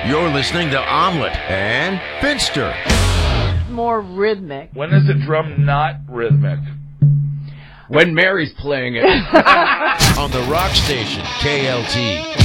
You're listening to Omelet and Finster. More rhythmic. When is a drum not rhythmic? When Mary's playing it. On the rock station, KLT.